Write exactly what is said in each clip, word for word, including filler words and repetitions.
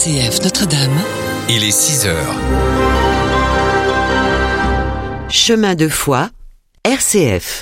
C F Notre-Dame. Il est six heures. Chemin de foi, R C F.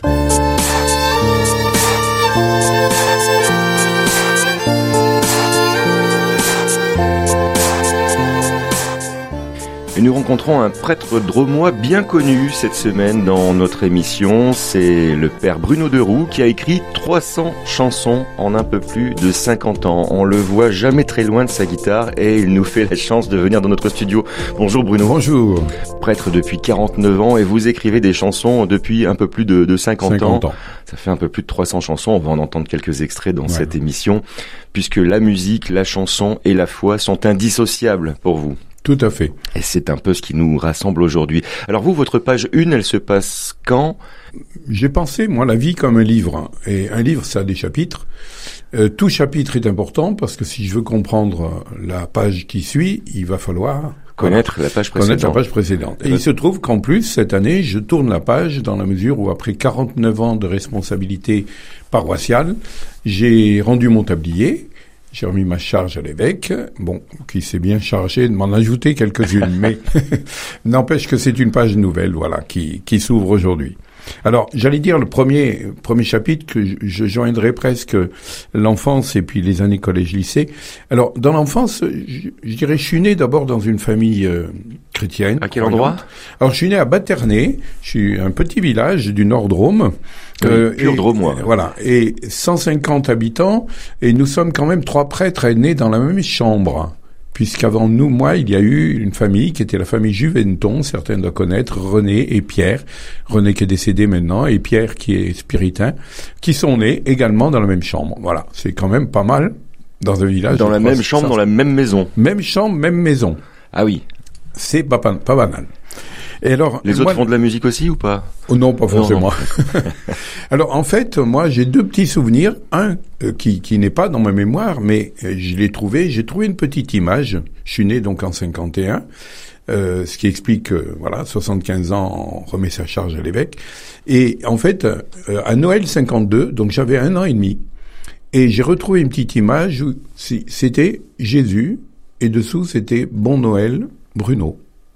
Et nous rencontrons un prêtre drômois bien connu cette semaine dans notre émission. C'est le père Bruno Deroux qui a écrit trois cents chansons en un peu plus de cinquante ans. On le voit jamais très loin de sa guitare et il nous fait la chance de venir dans notre studio. Bonjour Bruno. Bonjour. Prêtre depuis quarante-neuf ans et vous écrivez des chansons depuis un peu plus de, de cinquante, cinquante ans. ans. Ça fait un peu plus de trois cents chansons. On va en entendre quelques extraits dans ouais. cette émission puisque la musique, la chanson et la foi sont indissociables pour vous. Tout à fait. Et c'est un peu ce qui nous rassemble aujourd'hui. Alors vous, votre page une, elle se passe quand ? J'ai pensé, moi, la vie comme un livre. Et un livre, ça a des chapitres. Euh, tout chapitre est important parce que si je veux comprendre la page qui suit, il va falloir connaître voilà, la page précédente. Connaître la page précédente. Et, Et il se trouve qu'en plus, cette année, je tourne la page dans la mesure où, après quarante-neuf ans de responsabilité paroissiale, j'ai rendu mon tablier. J'ai remis ma charge à l'évêque, bon, qui s'est bien chargé de m'en ajouter quelques-unes, mais n'empêche que c'est une page nouvelle, voilà, qui, qui s'ouvre aujourd'hui. Alors, j'allais dire le premier, premier chapitre que je, je joindrais presque l'enfance et puis les années collège-lycée. Alors, dans l'enfance, je, je dirais, je suis né d'abord dans une famille euh, chrétienne. À quel endroit ? Alors, je suis né à Baternay, je suis un petit village du Nord-Drôme. Oui, euh, pur drômois. Voilà, et cent cinquante habitants, et nous sommes quand même trois prêtres nés dans la même chambre. Puisqu'avant nous, moi, il y a eu une famille qui était la famille Juventon, certains doivent connaître, René et Pierre. René qui est décédé maintenant, et Pierre qui est spiritain, qui sont nés également dans la même chambre. Voilà, c'est quand même pas mal dans un village. Dans la même chambre, dans la même maison. Même chambre, même maison. Ah oui. C'est pas, pas, pas banal. Et alors, les autres moi, font de la musique aussi ou pas ? Oh non, pas forcément. Non, non. Alors en fait, moi j'ai deux petits souvenirs. Un euh, qui, qui n'est pas dans ma mémoire, mais euh, je l'ai trouvé. J'ai trouvé une petite image. Je suis né donc en cinquante et un, euh, ce qui explique que voilà, soixante-quinze ans, on remet sa charge à l'évêque. Et en fait, euh, à Noël cinquante-deux, donc j'avais un an et demi, et j'ai retrouvé une petite image où c'était Jésus et dessous c'était Bon Noël Bruno.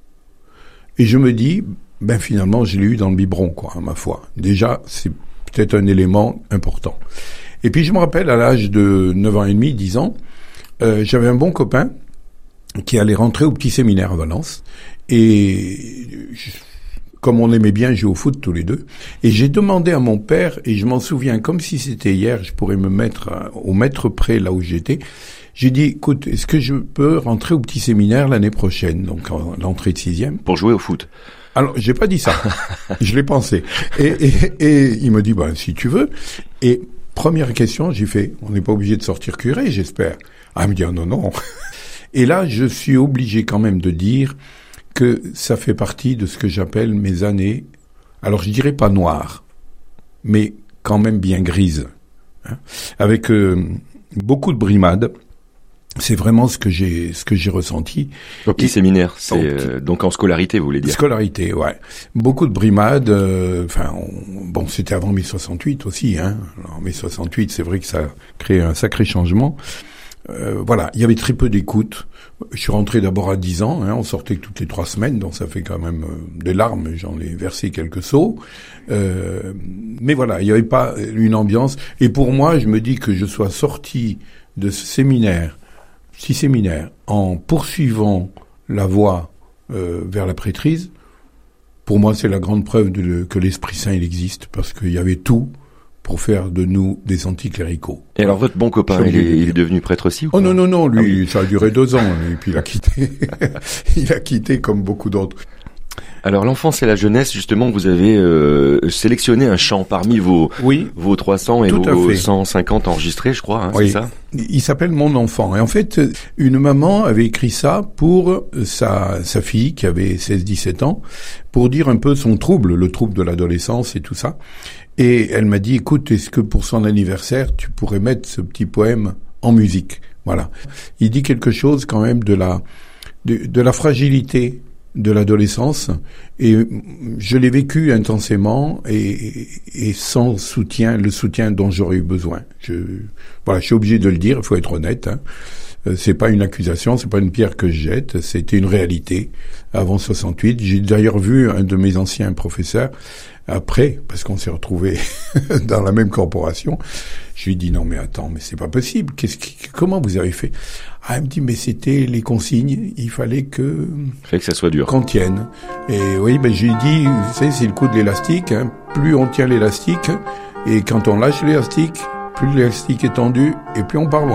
Et je me dis, ben finalement, je l'ai eu dans le biberon, quoi, à ma foi. Déjà, c'est peut-être un élément important. Et puis, je me rappelle, à l'âge de neuf ans et demi, dix ans, euh, j'avais un bon copain qui allait rentrer au petit séminaire à Valence. Et je, comme on aimait bien jouer au foot tous les deux, et j'ai demandé à mon père, et je m'en souviens comme si c'était hier, je pourrais me mettre au mètre près là où j'étais. J'ai dit, écoute, est-ce que je peux rentrer au petit séminaire l'année prochaine, donc en l'entrée de sixième ? Pour jouer au foot. Alors, j'ai pas dit ça. Je l'ai pensé. Et, et, et il me dit, bah, si tu veux. Et première question, j'ai fait, on n'est pas obligé de sortir curé, j'espère. Ah, il me dit, oh, non, non. Et là, je suis obligé quand même de dire que ça fait partie de ce que j'appelle mes années, alors je dirais pas noires, mais quand même bien grises. Hein, avec euh, beaucoup de brimades. C'est vraiment ce que j'ai ce que j'ai ressenti. Au petit Et, séminaire, c'est euh, donc en scolarité, vous voulez dire ? Scolarité, ouais. Beaucoup de brimades. Enfin, euh, bon, c'était avant mai soixante-huit aussi. Hein. Alors, mai soixante-huit, c'est vrai que ça a créé un sacré changement. Euh, voilà, il y avait très peu d'écoute. Je suis rentré d'abord à dix ans. Hein, on sortait toutes les trois semaines, donc ça fait quand même euh, des larmes. J'en ai versé quelques seaux. Euh, mais voilà, il n'y avait pas une ambiance. Et pour moi, je me dis que je sois sorti de ce séminaire. Six séminaires, en poursuivant la voie euh, vers la prêtrise, pour moi c'est la grande preuve de le, que l'Esprit Saint il existe, parce qu'il y avait tout pour faire de nous des anticléricaux. Et alors votre bon copain, il est, il est devenu prêtre aussi ou Oh pas ? non, non, non, lui, ah oui. Ça a duré deux ans, et puis il a quitté. Il a quitté comme beaucoup d'autres. Alors l'enfance et la jeunesse, justement, vous avez euh, sélectionné un chant parmi vos oui, vos trois cents et vos cent cinquante enregistrés, je crois, hein, oui. C'est ça ? Il s'appelle Mon enfant. Et en fait, une maman avait écrit ça pour sa sa fille qui avait seize dix-sept ans, pour dire un peu son trouble, le trouble de l'adolescence et tout ça. Et elle m'a dit, écoute, est-ce que pour son anniversaire, tu pourrais mettre ce petit poème en musique ? Voilà. Il dit quelque chose quand même de la de, de la fragilité de l'adolescence, et je l'ai vécu intensément et, et sans soutien, le soutien dont j'aurais eu besoin. Je, voilà, je suis obligé de le dire, il faut être honnête. Hein. Euh, c'est pas une accusation, c'est pas une pierre que je jette, c'était une réalité. Avant soixante-huit, j'ai d'ailleurs vu un de mes anciens professeurs après, parce qu'on s'est retrouvés dans la même corporation. Je lui ai dit non mais attends, mais c'est pas possible. Qu'est-ce qui, comment vous avez fait? Ah, il me dit mais c'était les consignes, il fallait que fait que ça soit dur. Qu'on tienne. Et oui, ben j'ai dit, vous savez, c'est le coup de l'élastique. Hein. Plus on tient l'élastique, et quand on lâche l'élastique, plus l'élastique est tendu, et plus on part loin.